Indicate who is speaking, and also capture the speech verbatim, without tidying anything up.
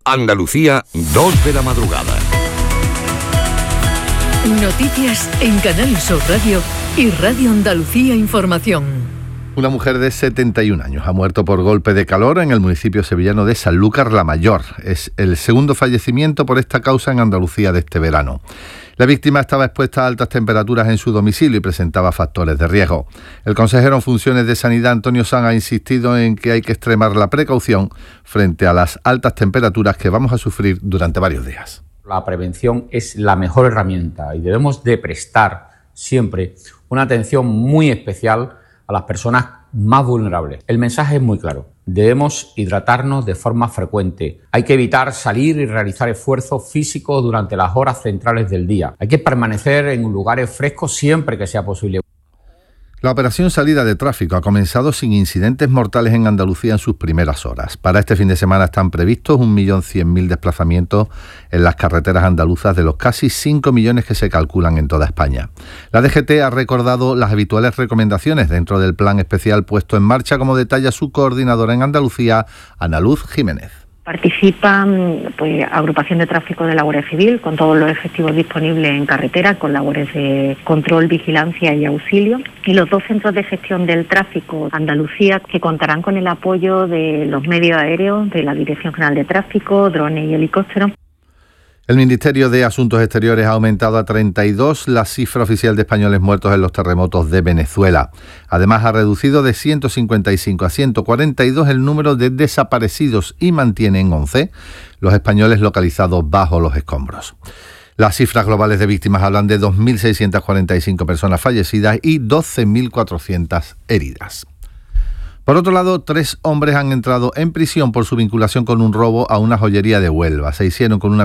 Speaker 1: Andalucía, dos de la madrugada.
Speaker 2: Noticias en Canal Sur Radio y Radio Andalucía Información.
Speaker 3: Una mujer de setenta y un años ha muerto por golpe de calor en el municipio sevillano de Sanlúcar la Mayor. Es el segundo fallecimiento por esta causa en Andalucía de este verano. La víctima estaba expuesta a altas temperaturas en su domicilio y presentaba factores de riesgo. El consejero en funciones de Sanidad, Antonio Sanz, ha insistido en que hay que extremar la precaución frente a las altas temperaturas que vamos a sufrir durante varios días.
Speaker 4: La prevención es la mejor herramienta y debemos de prestar siempre una atención muy especial a las personas más vulnerables. El mensaje es muy claro. Debemos hidratarnos de forma frecuente. Hay que evitar salir y realizar esfuerzos físicos durante las horas centrales del día. Hay que permanecer en lugares frescos siempre que sea posible.
Speaker 3: La operación Salida de Tráfico ha comenzado sin incidentes mortales en Andalucía en sus primeras horas. Para este fin de semana están previstos un millón cien mil desplazamientos en las carreteras andaluzas de los casi cinco millones que se calculan en toda España. La D G T ha recordado las habituales recomendaciones dentro del plan especial puesto en marcha, como detalla su coordinadora en Andalucía, Ana Luz Jiménez.
Speaker 5: Participan pues agrupación de tráfico de la Guardia Civil con todos los efectivos disponibles en carretera, con labores de control, vigilancia y auxilio, y los dos centros de gestión del tráfico Andalucía, que contarán con el apoyo de los medios aéreos, de la Dirección General de Tráfico, drones y helicópteros.
Speaker 3: El Ministerio de Asuntos Exteriores ha aumentado a treinta y dos la cifra oficial de españoles muertos en los terremotos de Venezuela. Además, ha reducido de ciento cincuenta y cinco a ciento cuarenta y dos el número de desaparecidos y mantiene en once los españoles localizados bajo los escombros. Las cifras globales de víctimas hablan de dos mil seiscientas cuarenta y cinco personas fallecidas y doce mil cuatrocientas heridas. Por otro lado, tres hombres han entrado en prisión por su vinculación con un robo a una joyería de Huelva. Se hicieron con una